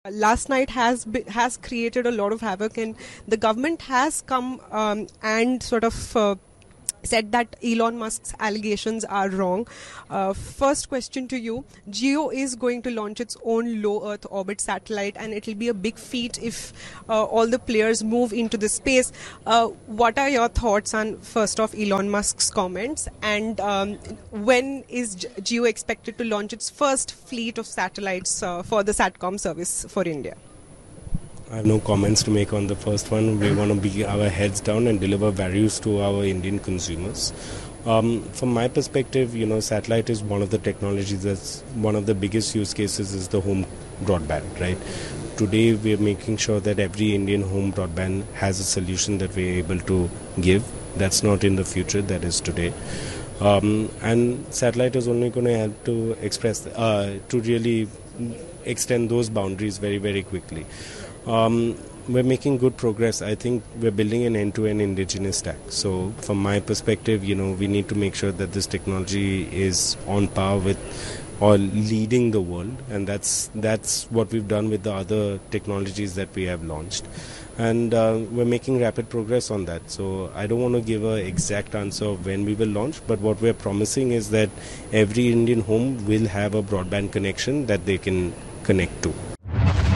last night has created a lot of havoc, and the government has come and sort of said that Elon Musk's allegations are wrong. First question to you: Geo is going to launch its own low Earth orbit satellite, and it will be a big feat if all the players move into the space. What are your thoughts on first off Elon Musk's comments, and when is Geo expected to launch its first fleet of satellites for the Satcom service for India? I have no comments to make on the first one. We want to be our heads down and deliver values to our Indian consumers. From my perspective, satellite is one of the technologies that's one of the biggest use cases is the home broadband, right? Today, we are making sure that every Indian home broadband has a solution that we are able to give. That's not in the future, that is today. And satellite is only going to help to to really extend those boundaries very, very quickly. We're making good progress. I think we're building an end-to-end indigenous stack. So from my perspective, we need to make sure that this technology is on par with or leading the world. And that's what we've done with the other technologies that we have launched. And we're making rapid progress on that. So I don't want to give an exact answer of when we will launch, but what we're promising is that every Indian home will have a broadband connection that they can connect to.